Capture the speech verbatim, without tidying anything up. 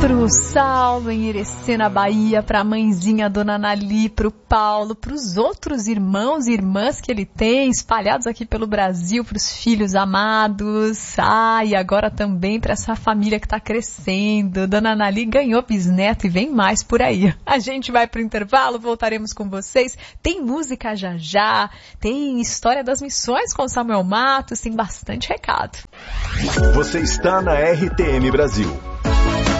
pro Saulo em Irecê, na Bahia, pra mãezinha Dona Anali, pro Paulo, pros outros irmãos e irmãs que ele tem, espalhados aqui pelo Brasil, pros filhos amados, ah, e agora também pra essa família que tá crescendo. Dona Anali ganhou bisneto e vem mais por aí. A gente vai pro intervalo, voltaremos com vocês. Tem música já já, tem história das missões com Samuel Matos, tem bastante recado. Você está na R T M Brasil.